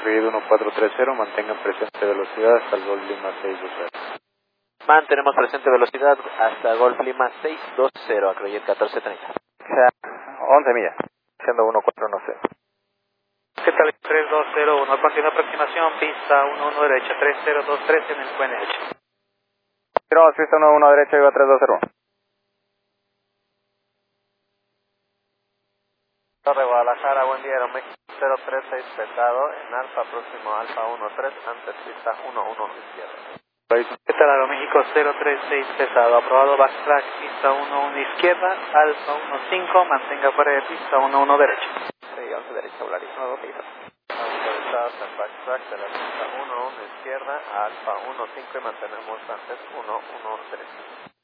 Grid 1430, mantengan presente velocidad hasta el Golf Lima 620. Mantenemos presente velocidad hasta Golf Lima 620, Acrojet 1430. O sea, 11 millas, siendo 1410. ¿Qué tal? 3201, continua aproximación, pista 11 derecha, 3023 en el QNH. Cross, pista 11 derecha, iba 3201. Torre Guadalajara, buen día, Aeroméxico 036 pesado, en Alfa, próximo a Alfa 13, antes pista 11 izquierda. ¿Qué tal? Aeroméxico 036 pesado, aprobado, backtrack, pista 11 izquierda, Alfa 15, mantenga fuera de pista 11 derecha. Sí, 11 derecha, volarismo 2 pisos. Autorizados en backtrack de la pista 11 izquierda a Alfa 15 y mantenemos antes 11 derecha.